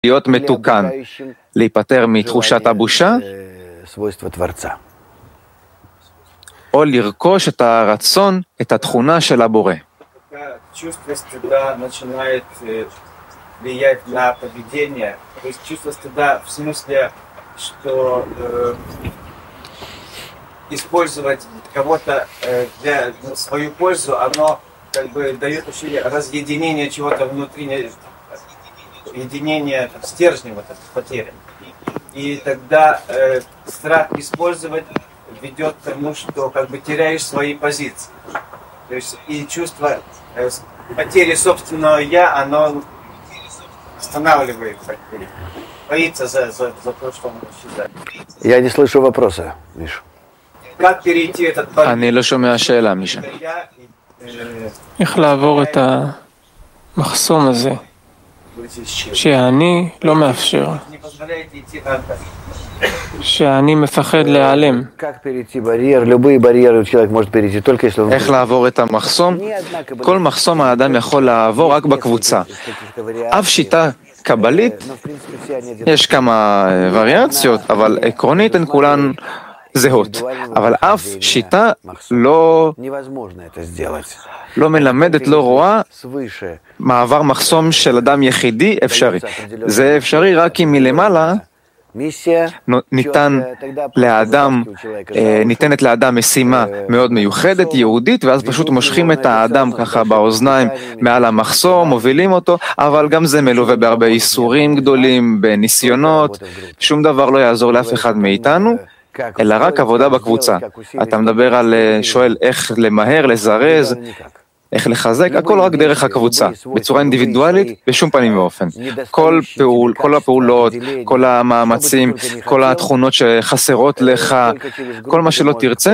להיות מתוקן, להיפטר מתחושת הבושה, או לרכוש את הרצון, את התכונה של הבורא. Чувство стыда начинает влиять на поведение. То есть чувство стыда в смысле, что использовать кого-то для свою пользу, оно как бы дает ощущение разъединения чего-то внутреннего, единения стержня вот этой потери. И тогда страх использовать ведет к тому, что как бы теряешь свои позиции. То есть и чувство потери собственного «я», оно останавливает, боится за то, что он считает. Я не слышу вопроса, Миша. Как перейти этот אני לא שומע שאלה, מישה. איך לעבור את המחסום הזה שהאני לא מאפשר, שאני מפחד להיעלם. איך לעבור את המחסום? כל מחסום האדם יכול לעבור רק בקבוצה. אף שיטה קבלית, יש כמה וריאציות, אבל עקרונית הן כולן זהות. אבל אף שיטה לא מלמדת, לא רואה מעבר מחסום של אדם יחידי אפשרי. זה אפשרי רק אם מלמעלה ניתנת לאדם משימה מאוד מיוחדת, יהודית, ואז פשוט מושכים את האדם ככה באוזניים מעל המחסום, מובילים אותו, אבל גם זה מלווה בהרבה איסורים גדולים, בניסיונות, שום דבר לא יעזור לאף אחד מאיתנו, אלא רק עבודה בקבוצה. אתה מדבר על, שואל איך למהר, לזרז, איך לחזק, הכל רק דרך הקבוצה, בצורה אינדיבידואלית, בשום פנים ואופן. כל הפעולות, כל המאמצים, כל התכונות שחסרות לך, כל מה שלא תרצה,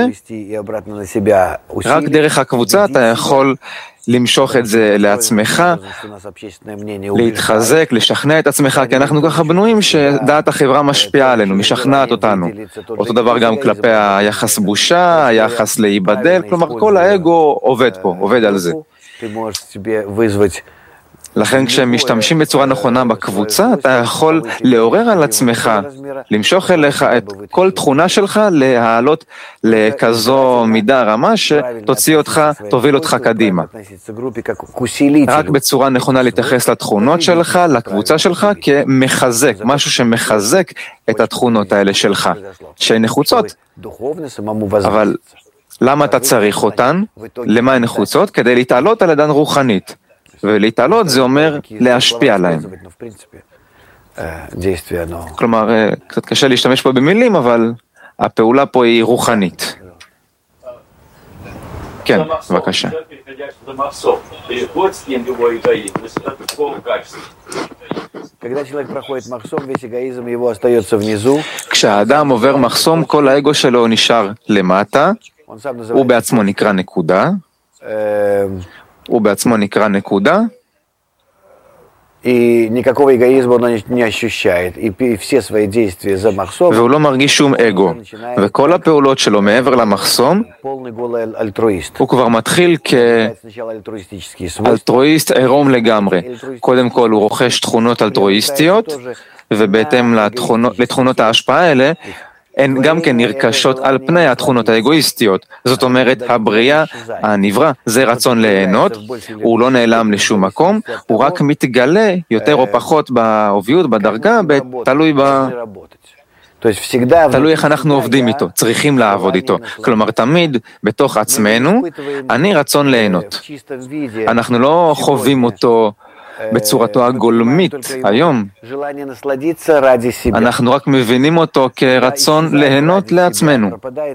רק דרך הקבוצה אתה יכול למשוך את זה לעצמך, להתחזק, לשכנע את עצמך, כי אנחנו ככה בנויים שדעת החברה משפיעה עלינו, משכנעת אותנו. אותו דבר גם כלפי היחס בושה, היחס להיבדל, כלומר כל האגו עובד פה, עובד על זה. לכן כשמשתמשים בצורה נכונה בקבוצה, אתה יכול לעורר על עצמך, למשוך אליך את כל תכונה שלך, להעלות לכזו מידה רמה שתוציא אותך, תוביל אותך קדימה. רק בצורה נכונה להתייחס לתכונות שלך, לקבוצה שלך, כמחזק, משהו שמחזק את התכונות האלה שלך, שהן נחוצות. אבל למה אתה צריך אותן? למה הן נחוצות? כדי להתעלות על ידן רוחנית. ולהתעלות זה אומר להשפיע עליהם. כלומר, קצת קשה להשתמש פה במילים, אבל הפעולה פה היא רוחנית. כן, בבקשה. כשהאדם עובר מחסום, כל האגו שלו נשאר למטה, הוא בעצמו נקרא נקודה, והוא לא מרגיש שום אגו, וכל הפעולות שלו מעבר למחסום, הוא כבר מתחיל כאלטרואיסט עירום לגמרי. קודם כל הוא רוכש תכונות אלטרואיסטיות, ובהתאם לתכונות ההשפעה האלה, הן גם כן נרכשות על פני התכונות האגואיסטיות. זאת אומרת, הבריאה, הנברא, זה רצון ליהנות, הוא לא נעלם לשום מקום, הוא רק מתגלה יותר או פחות בעוביות, בדרגה, תלוי איך אנחנו עובדים איתו, צריכים לעבוד איתו. כלומר, תמיד בתוך עצמנו, אני רצון ליהנות. אנחנו לא חווים אותו בצורתו הגולמית היום. אנחנו רק מבינים אותו כרצון ליהנות לעצמנו.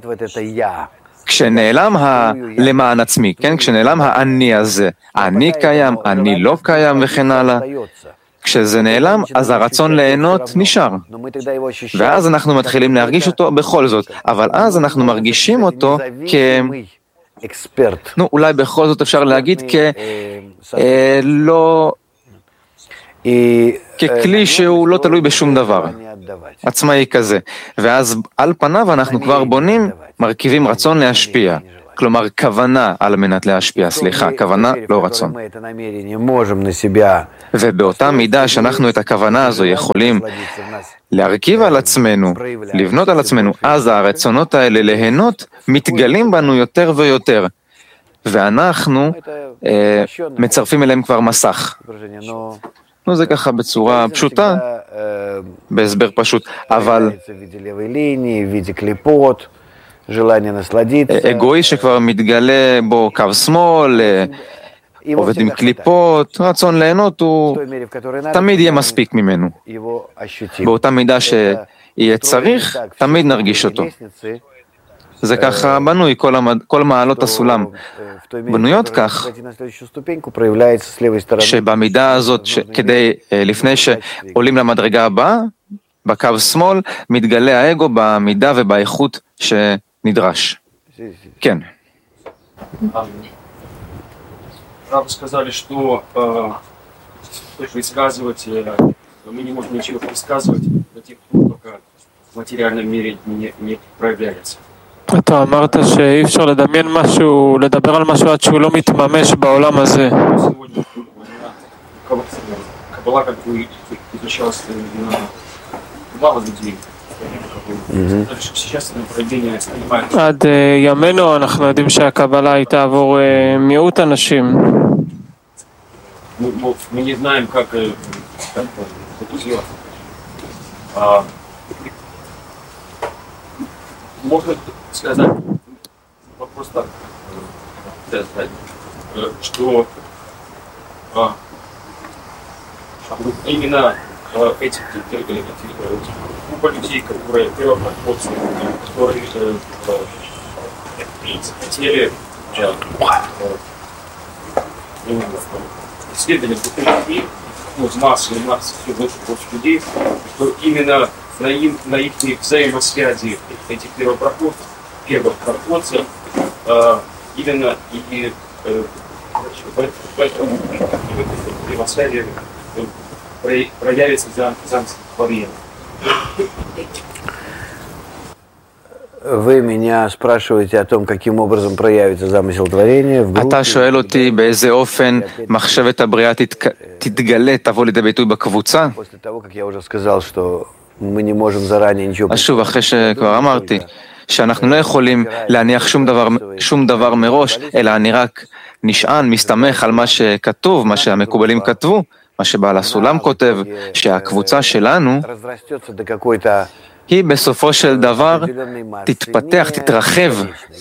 כשנעלם למען עצמי, כן? כשנעלם האני הזה, אני קיים, אני לא קיים וכן הלאה. כשזה נעלם, אז הרצון ליהנות נשאר. ואז אנחנו מתחילים להרגיש אותו בכל זאת, אבל אז אנחנו מרגישים אותו אולי בכל זאת אפשר להגיד ככלי שהוא לא תלוי בשום דבר, עצמאי כזה. ואז על פניו אנחנו כבר בונים, מרכיבים רצון להשפיע. כלומר כוונה על מנת להשפיע, סליחה, כוונה לא רצון. ובאותה מידה שאנחנו את הכוונה הזו יכולים להרכיב על עצמנו, לבנות על עצמנו, אז הרצונות האלה ליהנות מתגלים בנו יותר ויותר, ואנחנו מצרפים אליהם כבר מסך. זה ככה בצורה פשוטה, בהסבר פשוט, אבל אגואי שכבר מתגלה בו קו שמאל, עובד עם קליפות, רצון ליהנות הוא תמיד יהיה מספיק ממנו. באותה מידה שיהיה צריך, תמיד נרגיש אותו. זה ככה בנוי, כל מעלות הסולם בנויות כך, שבמידה הזאת, לפני שעולים למדרגה הבאה, בקו שמאל, מתגלה האגו במידה ובאיכות שנדרש. כן. Правда сказали, что предсказывать, мы не можем ничего предсказывать до тех пор, пока в материальном мире не проявляется. אתה אמרת שאי אפשר לדמיין משהו, לדבר על משהו עד שהוא לא מתממש בעולם הזה. Каббала как бы изучалась на мало людей. עד ימינו אנחנו יודעים שהקבלה הייתה עבור מיעוט אנשים. Мы не знаем, как это сделать. Можно сказать вопрос так, что именно эти группа людей, которые первопроходцы, которые хотели исследовать людей, массы больше людей, что именно на их взаимосвязи этих первопроходцев именно и в этом взаимосвязи проявится замысел творения. Вы меня спрашиваете о том, каким образом проявится замысел творения в группе. אתה שואל אותי באיזה אופן מחשבת הבריאה תתגלה, תבוא לידי ביטוי בקבוצה? После того, как я уже сказал, что мы не можем заранее ничего. אז שוב, אחרי שכבר אמרתי, שאנחנו לא יכולים להניח שום דבר מראש, אלא אני רק נשען, מסתמך על מה שכתוב, מה שהמקובלים כתבו, מה שבעל הסולם כותב, שהקבוצה שלנו היא בסופו של דבר תתפתח, תתרחב,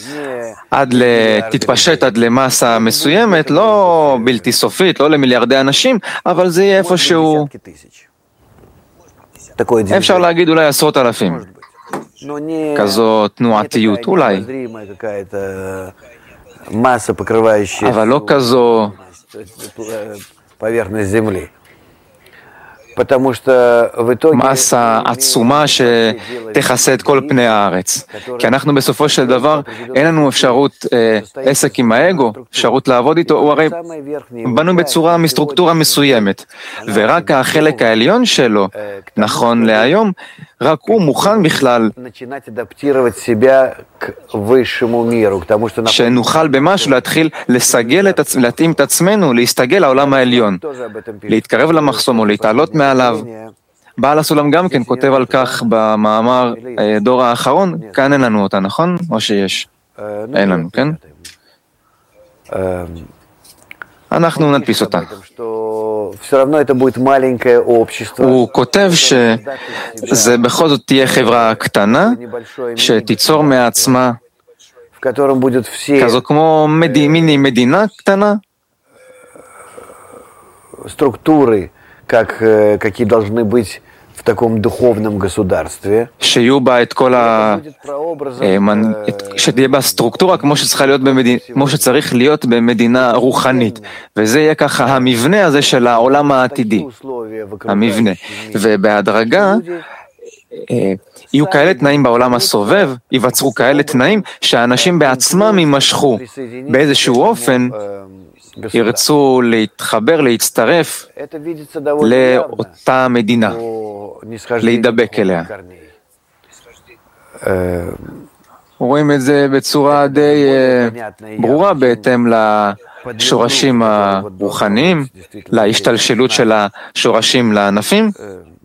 תתפשט עד למסה מסוימת, לא בלתי סופית, לא למיליארדי אנשים, אבל זה יהיה איפשהו, אפשר להגיד אולי עשרות אלפים. כזו תנועתיות, אולי. אבל לא כזו מסה עצומה שתכסה את כל פני הארץ. כי אנחנו בסופו של דבר, אין לנו אפשרות עסק עם האגו, אפשרות לעבוד איתו, הוא הרי בנו בצורה מסטרוקטורה מסוימת. ורק החלק העליון שלו, נכון להיום, רק הוא מוכן בכלל שנוכל במשהו להתחיל לסגל להתאים את עצמנו, להסתגל לעולם העליון, להתקרב למחסום או להתעלות מעליו. בעל הסולם גם כן כותב על כך במאמר דור האחרון, כאן אין לנו אותה, נכון? או שיש? אין לנו, כן? אנחנו נדפיס אותה. הוא כותב שזה בכל זאת תהיה חברה קטנה, שתיצור מעצמה כזו כמו מיני מדינה קטנה, структуры, какие должны быть в таком духовном государстве. שיהיו בה את כל שתהיה בה סטרוקטורה כמו שצריך להיות במדינה רוחנית. וזה יהיה ככה המבנה הזה של העולם העתידי. המבנה. ובהדרגה יהיו כאלה תנאים בעולם הסובב, ייווצרו כאלה תנאים שהאנשים בעצמם יימשכו באיזשהו אופן, ירצו להתחבר, להצטרף לאותה מדינה, להידבק אליה. רואים את זה בצורה די ברורה בהתאם לשורשים הרוחניים, להשתלשלות של השורשים לענפים.